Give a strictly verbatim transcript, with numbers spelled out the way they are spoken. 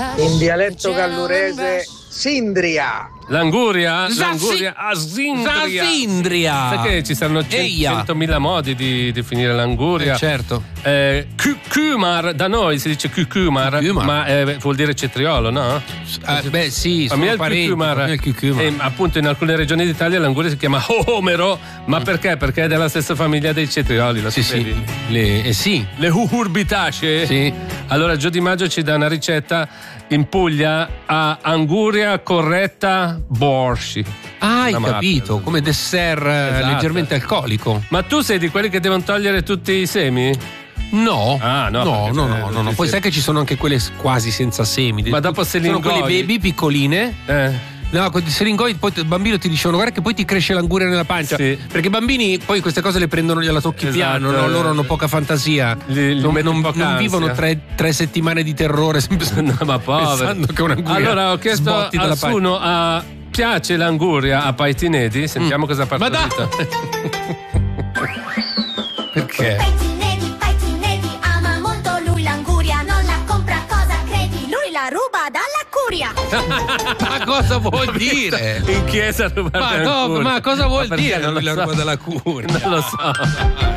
In dialetto gallurese, Sindria. L'anguria? Zassi- L'anguria asindria. Zasindria. Sai che ci saranno Eia. centomila modi di definire l'anguria. Eh, certo. Eh, cu- Kumar, da noi si dice cucumar, Cucumar. ma eh, vuol dire cetriolo, no? Ah, beh, sì, A me sono il parenti. cucumar. A me il cucumar. E, appunto in alcune regioni d'Italia l'anguria si chiama Homero, ma Mm. perché? Perché è della stessa famiglia dei cetrioli, lo Sì, sapevi? sì. Le, eh, sì. Le cucurbitacee. Sì. Allora Gio Di Maggio ci dà una ricetta in Puglia a anguria corretta borsci. Ah, hai Una capito, marca. come dessert eh, Esatto. leggermente alcolico. Ma tu sei di quelli che devono togliere tutti i semi? No, Ah, no, no, perché no, c'è- no, no, no. sì, Poi sì. sai che ci sono anche quelle quasi senza semi. Ma dopo se li sono quelle ingoi- baby piccoline. Eh. No, se li ingoi, poi il bambino ti dicevano guarda che poi ti cresce l'anguria nella pancia. Sì. Perché i bambini poi queste cose le prendono, gliela tocchi Esatto. piano, no? Loro hanno poca fantasia. Li- li non, metti non- un po' non ansia. vivono tre, tre settimane di terrore sempre No, ma povero. pensando che un'anguria Allora ho chiesto sbotti a dalla pancia. Suno a piace l'anguria a Paitinedi? Sentiamo cosa ha Ma dai! partorito. Perché? Paitinedi, Paitinedi, ama molto lui l'anguria, non la compra, cosa credi? Lui la ruba dalla curia. Ma cosa vuol dire? In chiesa a rubare Ma, no, l'anguria. ma cosa vuol Ma perché? dire Non lui la lo so. roba della curia? Non lo so.